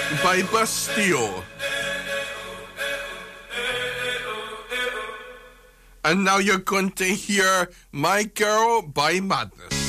by Bastille. And now you're going to hear My Girl by Madness.